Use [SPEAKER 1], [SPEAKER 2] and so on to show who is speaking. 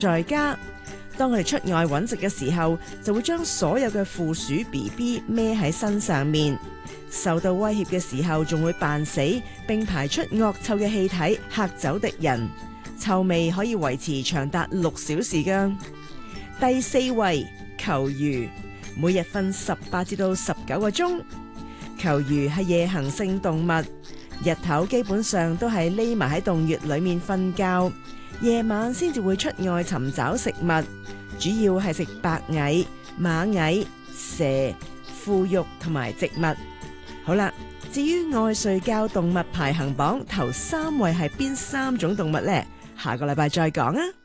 [SPEAKER 1] 在家。當佢哋出外揾食嘅時候，就會將所有嘅負鼠 BB 孭喺身上面。受到威脅嘅時候，仲會扮死並排出惡臭嘅氣體嚇走敵人。臭味可以維持長達6小時㗎。第4位，球魚，每日瞓18至到19個鐘。球魚係夜行性動物，日頭基本上都係匿埋喺洞穴裏面瞓覺，夜晚先至會出外尋找食物，主要係食白蟻、螞蟻、蛇、腐肉同埋植物。好啦，至於愛睡覺動物排行榜頭3位係邊3種動物呢？下個禮拜再講啊！